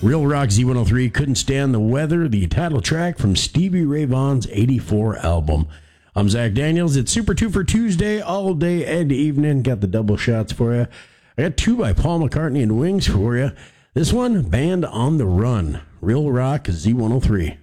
Real Rock Z103, Couldn't Stand the Weather, the title track from Stevie Ray Vaughan's 84 album. I'm Zach Daniels. It's Super 2 for Tuesday, all day and evening. Got the double shots for you. I got two by Paul McCartney and Wings for you. This one, Band on the Run. Real Rock Z103.